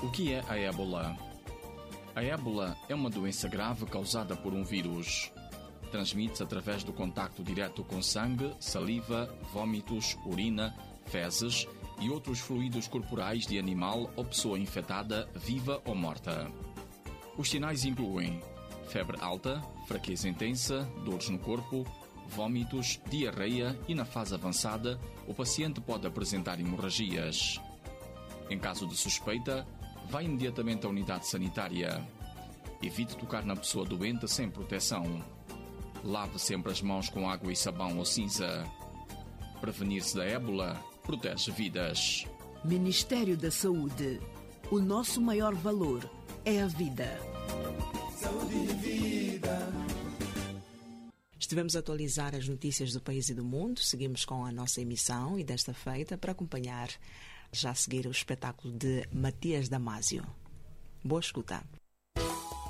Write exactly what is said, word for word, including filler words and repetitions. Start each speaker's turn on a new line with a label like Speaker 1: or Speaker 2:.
Speaker 1: O que é a ébola? A ébola é uma doença grave causada por um vírus. Transmite-se através do contacto direto com sangue, saliva, vômitos, urina, fezes e outros fluidos corporais de animal ou pessoa infectada, viva ou morta. Os sinais incluem febre alta, fraqueza intensa, dores no corpo, vômitos, diarreia e, na fase avançada, o paciente pode apresentar hemorragias. Em caso de suspeita, vá imediatamente à unidade sanitária. Evite tocar na pessoa doente sem proteção. Lave sempre as mãos com água e sabão ou cinza. Prevenir-se da ébola protege vidas.
Speaker 2: Ministério da Saúde. O nosso maior valor é a vida.
Speaker 3: Saúde e vida.
Speaker 4: Estivemos a atualizar as notícias do país e do mundo. Seguimos com a nossa emissão e desta feita para acompanhar já a seguir o espetáculo de Matias Damasio. Boa escuta.